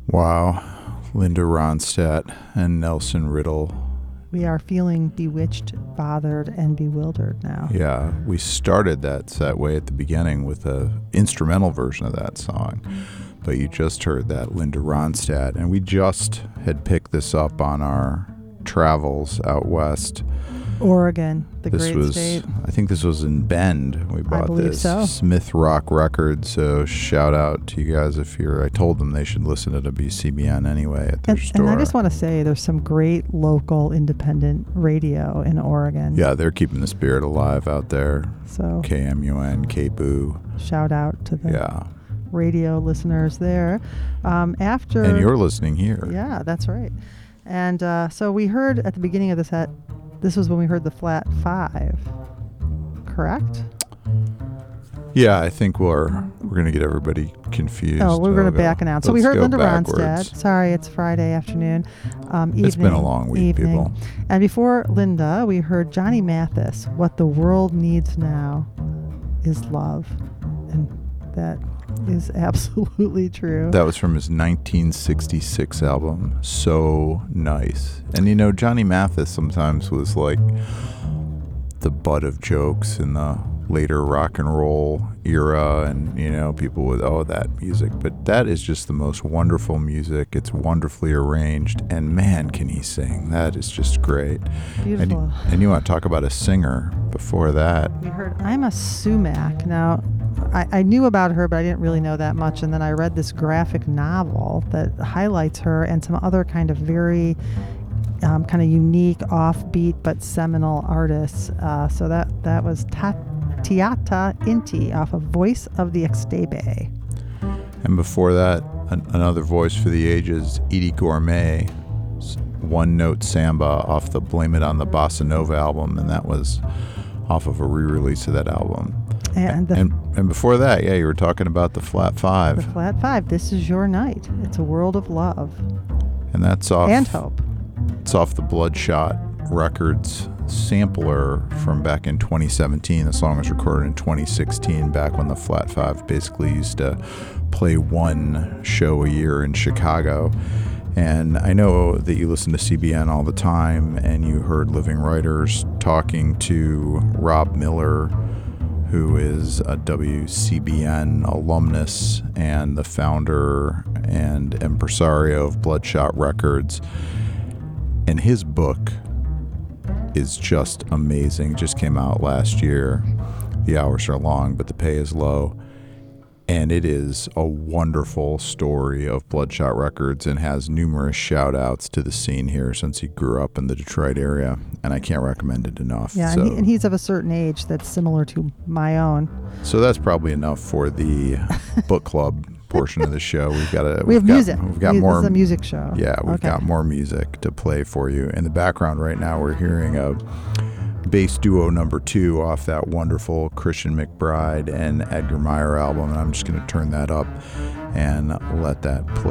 Wow. Linda Ronstadt and Nelson Riddle. We are feeling bewitched, bothered, and bewildered now. Yeah, we started that set way at the beginning with a instrumental version of that song. But you just heard that Linda Ronstadt, and we just had picked this up on our travels out west. Oregon, the great state. I think this was in Bend. We bought this so. Smith Rock record. So shout out to you guys I told them they should listen to WCBN anyway at their store. And I just want to say there's some great local independent radio in Oregon. Yeah, they're keeping the spirit alive out there. So KMUN, KBOO. Shout out to the radio listeners there. And you're listening here. Yeah, that's right. And so we heard at the beginning of the set, this was when we heard the flat 5, correct? Yeah, I think we're going to get everybody confused. Oh, we're going to back it out. So we heard Linda backwards. Ronstadt. Sorry, it's Friday afternoon. It's been a long week, people. And before Linda, we heard Johnny Mathis, What the World Needs Now is Love. And that is absolutely true. That was from his 1966 album, So Nice. And Johnny Mathis sometimes was like the butt of jokes in the later rock and roll era, and people would, that music. But that is just the most wonderful music. It's wonderfully arranged, and man, can he sing. That is just great. Beautiful. And you want to talk about a singer before that. We heard Ima Sumac. Now, I knew about her, but I didn't really know that much. And then I read this graphic novel that highlights her and some other kind of very kind of unique, offbeat, but seminal artists. So that was Tiata Inti off of Voice of the Extebe. And before that, another voice for the ages, Edie Gourmet, One Note Samba off the Blame It on the Bossa Nova album, and that was off of a re-release of that album. And before that, you were talking about the Flat 5. The Flat 5, This Is Your Night. It's a World of Love. And that's off... And Hope. It's off the Bloodshot Records sampler from back in 2017. The song was recorded in 2016, back when the Flat 5 basically used to play one show a year in Chicago. And I know that you listen to CBN all the time, and you heard Living Writers talking to Rob Miller, who is a WCBN alumnus and the founder and impresario of Bloodshot Records. And his book is just amazing. It just came out last year. The hours are long, but the pay is low. And it is a wonderful story of Bloodshot Records and has numerous shout-outs to the scene here since he grew up in the Detroit area. And I can't recommend it enough. Yeah, so, and he's of a certain age that's similar to my own. So that's probably enough for the book club portion of the show. We have music. We've got more. This is a music show. Yeah, we've got more music to play for you. In the background right now, we're hearing a bass duo number 2 off that wonderful Christian McBride and Edgar Meyer album, and I'm just going to turn that up and let that play.